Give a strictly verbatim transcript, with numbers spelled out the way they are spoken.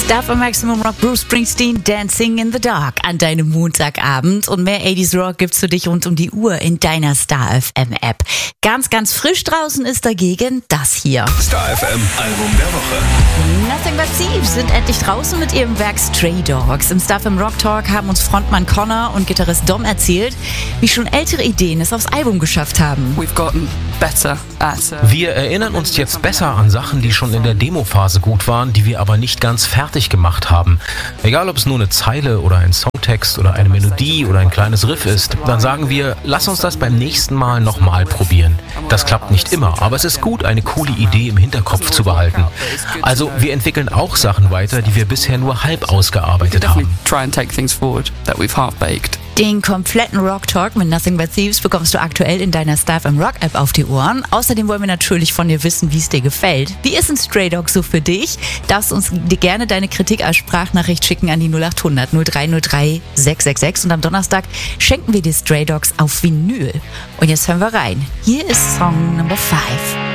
Stuff am Maximum Rock, Bruce Springsteen, Dancing in the Dark an deinem Montagabend. Und mehr achtziger Rock gibt's für dich rund um die Uhr in deiner Star F M App. Ganz, ganz frisch draußen ist dagegen das hier. Star F M Album der Woche. Nothing But Thieves sind endlich draußen mit ihrem Werk Stray Dogs. Im Star F M Rock Talk haben uns Frontmann Connor und Gitarrist Dom erzählt, wie schon ältere Ideen es aufs Album geschafft haben. We've gotten better at, uh, Wir erinnern uns jetzt besser an Sachen, die schon in der Demophase gut waren, die wir aber nicht ganz fertig gemacht haben. Egal, ob es nur eine Zeile oder ein Songtext oder eine Melodie oder ein kleines Riff ist, dann sagen wir, lass uns das beim nächsten Mal nochmal probieren. Das klappt nicht immer, aber es ist gut, eine coole Idee im Hinterkopf zu behalten. Also wir entwickeln auch Sachen weiter, die wir bisher nur halb ausgearbeitet haben. try and take things forward that we've half-baked. Den kompletten Rock Talk mit Nothing But Thieves bekommst du aktuell in deiner Star F M Rock App auf die Ohren. Außerdem wollen wir natürlich von dir wissen, wie es dir gefällt. Wie ist ein Stray Dog so für dich? Darfst uns dir gerne deine Kritik als Sprachnachricht schicken an die null acht hundert null drei null drei sechs sechs sechs und am Donnerstag schenken wir dir Stray Dogs auf Vinyl. Und jetzt hören wir rein. Hier ist Song Number five.